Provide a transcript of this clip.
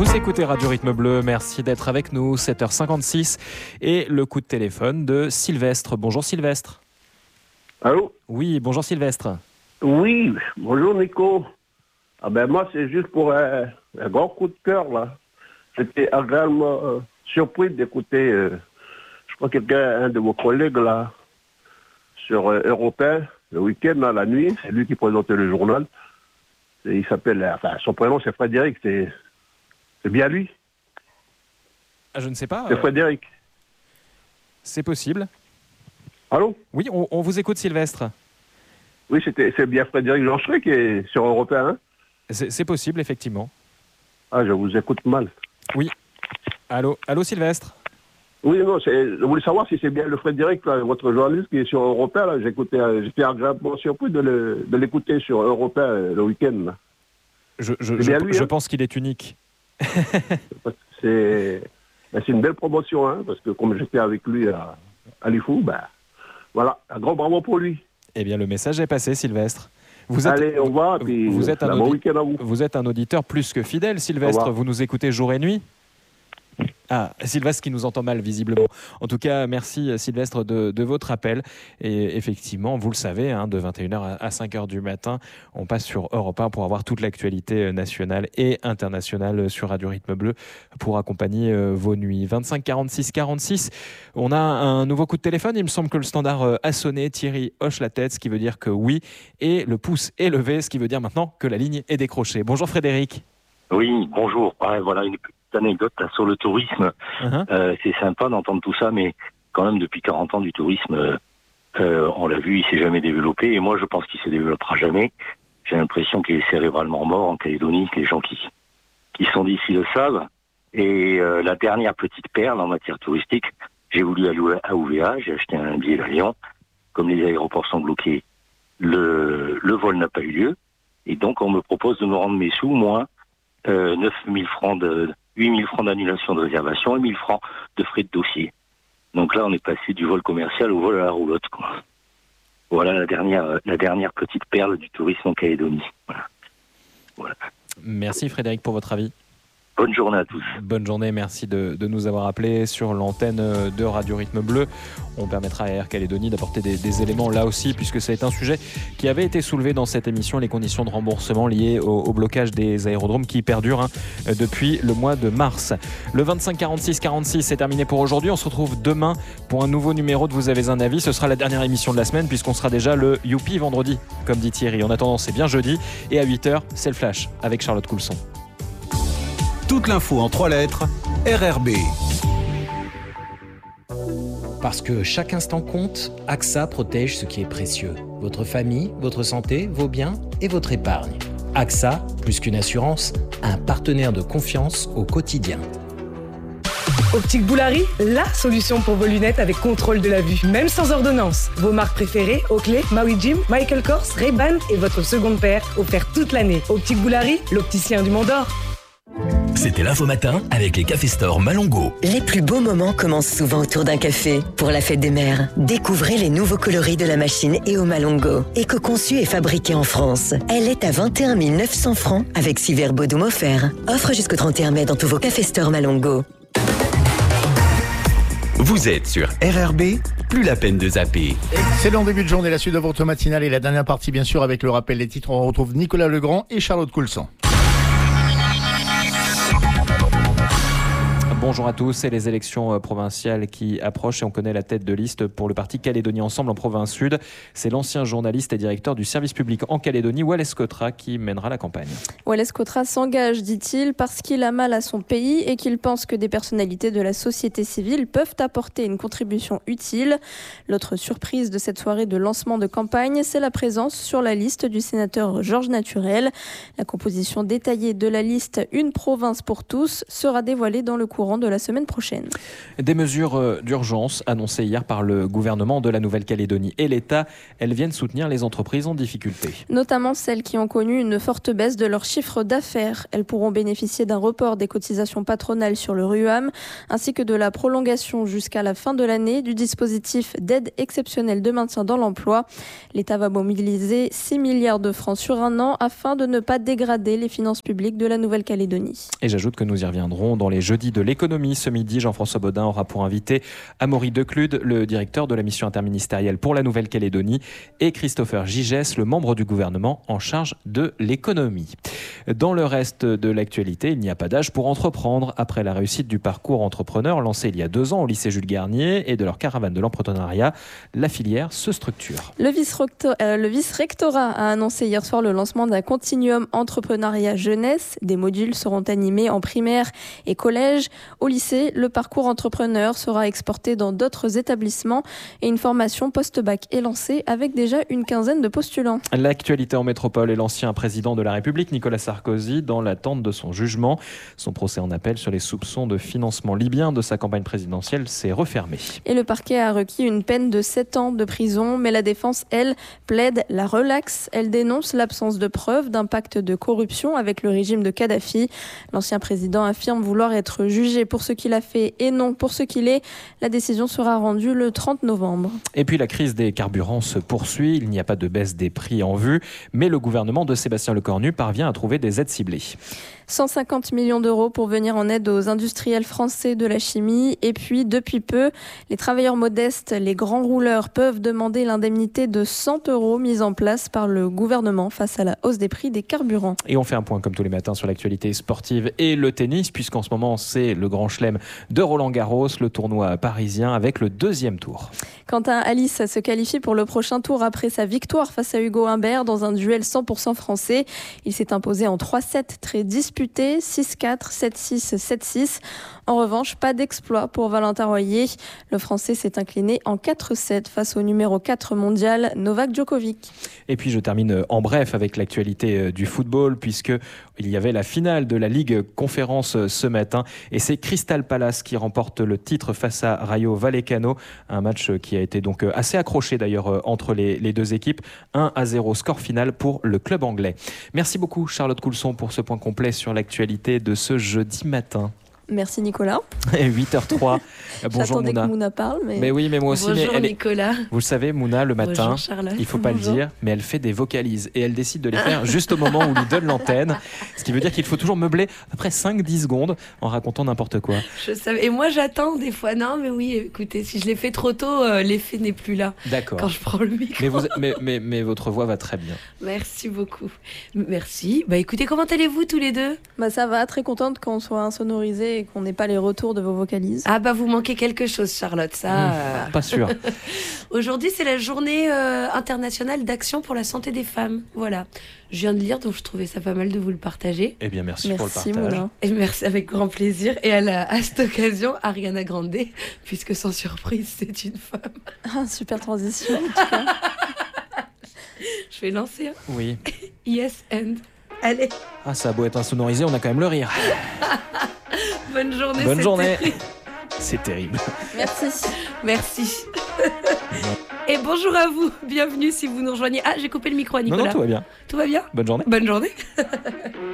Vous écoutez Radio Rythme Bleu, merci d'être avec nous, 7h56 et le coup de téléphone de Sylvestre. Bonjour Sylvestre. Allô ? Oui, bonjour Sylvestre. Oui, bonjour Nico. Moi c'est juste pour un grand coup de cœur là. J'étais agréablement surpris d'écouter, je crois un de vos collègues là, sur Europe 1, le week-end, là, la nuit, c'est lui qui présentait le journal. Et il s'appelle, son prénom c'est Frédéric, c'est bien lui. Je ne sais pas. C'est Frédéric. C'est possible. Allô ? Oui, on vous écoute Sylvestre. Oui, c'est bien Frédéric Lancheray qui est sur Europe 1. Hein ? C'est possible, effectivement. Ah, je vous écoute mal. Oui. Allô Sylvestre ? Oui, non, je voulais savoir si c'est bien le Frédéric, là, votre journaliste qui est sur Europe 1. Là, j'étais agréablement surpris de l'écouter sur Europe 1 le week-end. Là. Je pense qu'il est unique. C'est une belle promotion, hein, parce que comme j'étais avec lui à Lifou, voilà, un grand bravo pour lui. Eh bien, le message est passé, Sylvestre. Allez, au revoir, puis vous êtes bon week-end à vous. Vous êtes un auditeur plus que fidèle, Sylvestre. Vous nous écoutez jour et nuit ? Ah, Sylvestre qui nous entend mal, visiblement. En tout cas, merci Sylvestre de votre appel. Et effectivement, vous le savez, hein, de 21h à 5h du matin, on passe sur Europe 1 pour avoir toute l'actualité nationale et internationale sur Radio Rythme Bleu pour accompagner vos nuits. 25 46 46, on a un nouveau coup de téléphone. Il me semble que le standard a sonné. Thierry hoche la tête, ce qui veut dire que oui. Et le pouce est levé, ce qui veut dire maintenant que la ligne est décrochée. Bonjour Frédéric. Oui, bonjour. Voilà une petite anecdote là, sur le tourisme. C'est sympa d'entendre tout ça, mais quand même depuis 40 ans du tourisme, on l'a vu, il s'est jamais développé. Et moi, je pense qu'il se développera jamais. J'ai l'impression qu'il est cérébralement mort en Calédonie. Les gens qui sont d'ici le savent. Et la dernière petite perle en matière touristique, j'ai voulu aller à OVA, j'ai acheté un billet d'avion. Comme les aéroports sont bloqués, le vol n'a pas eu lieu. Et donc, on me propose de me rendre mes sous, moins 8 000 francs d'annulation de réservation et 1 000 francs de frais de dossier. Donc là, on est passé du vol commercial au vol à la roulotte, quoi. Voilà la dernière petite perle du tourisme en Calédonie. Voilà. Merci Frédéric pour votre avis. Bonne journée à tous. Bonne journée, merci de nous avoir appelés sur l'antenne de Radio Rythme Bleu. On permettra à Air Calédonie d'apporter des éléments là aussi, puisque c'est un sujet qui avait été soulevé dans cette émission, les conditions de remboursement liées au blocage des aérodromes qui perdurent depuis le mois de mars. Le 25 46 46, c'est terminé pour aujourd'hui. On se retrouve demain pour un nouveau numéro de Vous avez un avis. Ce sera la dernière émission de la semaine, puisqu'on sera déjà le Youpi vendredi, comme dit Thierry. En attendant, c'est bien jeudi. Et à 8h, c'est le Flash avec Charlotte Coulson. Toute l'info en 3 lettres, RRB. Parce que chaque instant compte, AXA protège ce qui est précieux. Votre famille, votre santé, vos biens et votre épargne. AXA, plus qu'une assurance, un partenaire de confiance au quotidien. Optique Boulari, la solution pour vos lunettes avec contrôle de la vue, même sans ordonnance. Vos marques préférées, Oakley, Maui Jim, Michael Kors, Ray-Ban et votre seconde paire, offerte toute l'année. Optique Boulari, l'opticien du Mont d'Or. C'était l'Info Matin avec les Café Store Malongo. Les plus beaux moments commencent souvent autour d'un café. Pour la fête des mères, découvrez les nouveaux coloris de la machine EO Malongo. Éco-conçue et fabriquée en France. Elle est à 21 900 francs avec 6 verres Bodum offerts. Offre jusqu'au 31 mai dans tous vos Café Store Malongo. Vous êtes sur RRB, plus la peine de zapper. Excellent début de journée, la suite de votre matinale et la dernière partie bien sûr avec le rappel des titres. On retrouve Nicolas Legrand et Charlotte Coulson. Bonjour à tous, c'est les élections provinciales qui approchent et on connaît la tête de liste pour le parti Calédonie Ensemble en province sud. C'est l'ancien journaliste et directeur du service public en Calédonie, Wallace Cotra, qui mènera la campagne. Wallace Cotra s'engage, dit-il, parce qu'il a mal à son pays et qu'il pense que des personnalités de la société civile peuvent apporter une contribution utile. L'autre surprise de cette soirée de lancement de campagne, c'est la présence sur la liste du sénateur Georges Naturel. La composition détaillée de la liste Une province pour tous sera dévoilée dans le courant courant de la semaine prochaine. Des mesures d'urgence annoncées hier par le gouvernement de la Nouvelle-Calédonie et l'État, elles viennent soutenir les entreprises en difficulté. Notamment celles qui ont connu une forte baisse de leur chiffre d'affaires. Elles pourront bénéficier d'un report des cotisations patronales sur le RUAM, ainsi que de la prolongation jusqu'à la fin de l'année du dispositif d'aide exceptionnelle de maintien dans l'emploi. L'État va mobiliser 6 milliards de francs sur un an afin de ne pas dégrader les finances publiques de la Nouvelle-Calédonie. Et j'ajoute que nous y reviendrons dans les jeudis de l'économie. Ce midi, Jean-François Bodin aura pour invité Amaury Declude, le directeur de la mission interministérielle pour la Nouvelle-Calédonie, et Christopher Gigès, le membre du gouvernement en charge de l'économie. Dans le reste de l'actualité, il n'y a pas d'âge pour entreprendre. Après la réussite du parcours entrepreneur lancé il y a 2 ans au lycée Jules Garnier et de leur caravane de l'entrepreneuriat, la filière se structure. Le vice-rectorat a annoncé hier soir le lancement d'un continuum entrepreneuriat jeunesse. Des modules seront animés en primaire et collège. Au lycée, le parcours entrepreneur sera exporté dans d'autres établissements et une formation post-bac est lancée avec déjà une quinzaine de postulants. L'actualité en métropole est l'ancien président de la République, Nicolas Sarkozy, dans l'attente de son jugement. Son procès en appel sur les soupçons de financement libyen de sa campagne présidentielle s'est refermé. Et le parquet a requis une peine de 7 ans de prison, mais la défense, elle, plaide la relaxe. Elle dénonce l'absence de preuves d'un pacte de corruption avec le régime de Kadhafi. L'ancien président affirme vouloir être jugé pour ce qu'il a fait et non pour ce qu'il est. La décision sera rendue le 30 novembre. Et puis la crise des carburants se poursuit. Il n'y a pas de baisse des prix en vue, mais le gouvernement de Sébastien Lecornu parvient à trouver des aides ciblées. 150 millions d'euros pour venir en aide aux industriels français de la chimie. Et puis, depuis peu, les travailleurs modestes, les grands rouleurs peuvent demander l'indemnité de 100 € mise en place par le gouvernement face à la hausse des prix des carburants. Et on fait un point comme tous les matins sur l'actualité sportive et le tennis, puisqu'en ce moment, c'est le grand chelem de Roland-Garros, le tournoi parisien avec le 2e tour. Quentin Alice se qualifie pour le prochain tour après sa victoire face à Hugo Humbert dans un duel 100% français. Il s'est imposé en 3-7 très disputés, 6-4, 7-6, 7-6. En revanche, pas d'exploit pour Valentin Royer. Le Français s'est incliné en 4-7 face au numéro 4 mondial, Novak Djokovic. Et puis je termine en bref avec l'actualité du football, puisqu'il y avait la finale de la Ligue Conférence ce matin. Et c'est Crystal Palace qui remporte le titre face à Rayo Vallecano. Un match qui a été donc assez accroché d'ailleurs entre les deux équipes. 1-0 score final pour le club anglais. Merci beaucoup Charlotte Coulson pour ce point complet sur l'actualité de ce jeudi matin. Merci Nicolas. 8h03. Bonjour Mouna. Que Mouna parle. Mais oui, mais moi aussi. Bonjour Nicolas. Vous le savez, Mouna, le matin, il ne faut pas le dire, mais elle fait des vocalises. Et elle décide de les faire juste au moment où on lui donne l'antenne. Ce qui veut dire qu'il faut toujours meubler après 5-10 secondes en racontant n'importe quoi. Je savais. Et moi, j'attends des fois. Non, mais oui, écoutez, si je l'ai fait trop tôt, l'effet n'est plus là. D'accord. Quand je prends le micro. Mais votre voix va très bien. Merci beaucoup. Merci. Écoutez, comment allez-vous tous les deux ? Ça va, très contente qu'on soit insonorisé et qu'on n'ait pas les retours de vos vocalises. Ah vous manquez quelque chose, Charlotte, ça... Pas sûr. Aujourd'hui, c'est la journée internationale d'action pour la santé des femmes. Voilà. Je viens de lire, donc je trouvais ça pas mal de vous le partager. Eh bien, merci pour le partage. Mouna. Et merci, avec grand plaisir. Et à cette occasion, Ariana Grande, puisque sans surprise, c'est une femme. Ah, super transition, en tout cas. Je vais lancer. Oui. Yes, and... Allez. Ah, ça a beau être insonorisé, on a quand même le rire. Bonne journée. Bonne journée. C'est terrible. Merci. Et bonjour à vous. Bienvenue si vous nous rejoignez. Ah, j'ai coupé le micro à Nicolas. Non, tout va bien. Tout va bien ? Bonne journée. Bonne journée.